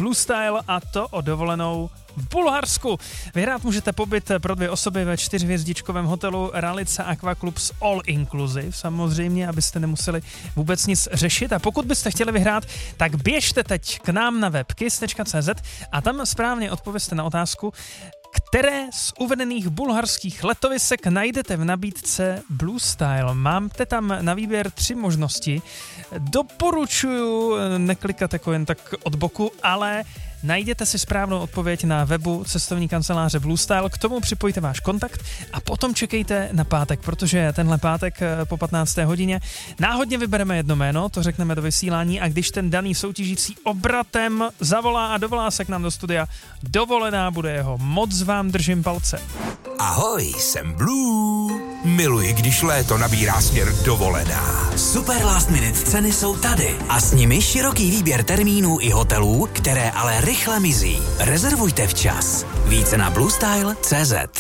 Blue Style a to o dovolenou v Bulharsku. Vyhrát můžete pobyt pro 2 osoby ve 4hvězdičkovém hotelu Ralica Aquaclub s All Inclusive, samozřejmě, abyste nemuseli vůbec nic řešit. A pokud byste chtěli vyhrát, tak běžte teď k nám na web kiss.cz a tam správně odpovězte na otázku, které z uvedených bulharských letovisek najdete v nabídce Blue Style. Máte tam na výběr 3 možnosti. Doporučuji neklikat jako jen tak od boku, ale najděte si správnou odpověď na webu cestovní kanceláře Blue Style, k tomu připojte váš kontakt a potom čekejte na pátek, protože tenhle pátek po 15. hodině náhodně vybereme jedno jméno, to řekneme do vysílání a když ten daný soutěžící obratem zavolá a dovolá se k nám do studia, dovolená bude jeho. Moc vám držím palce. Ahoj, jsem Blue. Miluji, když léto nabírá směr dovolená. Super last minute ceny jsou tady a s nimi široký výběr termínů i hotelů, které ale rychle mizí. Rezervujte včas. Více na bluestyle.cz.